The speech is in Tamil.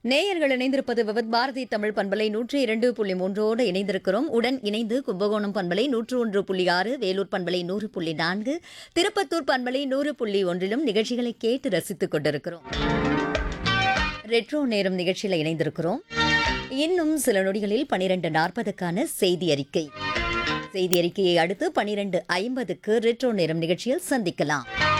நேயர்கள் இணைந்திருப்பது விவத் பாரதி தமிழ் பண்பலை 102.3 இணைந்திருக்கிறோம். உடன் இணைந்து கும்பகோணம் பண்பலை 101.6, வேலூர் பண்பலை 100.4, திருப்பத்தூர் பண்பலை 100.1 நிகழ்ச்சிகளை கேட்டு ரசித்துக் கொண்டிருக்கிறோம். ரெட்ரோ நேரம் நிகழ்ச்சியில் இணைந்திருக்கிறோம். இன்னும் சில நொடிகளில் 12:40க்கான செய்தி அறிக்கை. செய்தி அறிக்கையை அடுத்து 12:50க்கு ரெட்ரோ நேரம் நிகழ்ச்சியில் சந்திக்கலாம்.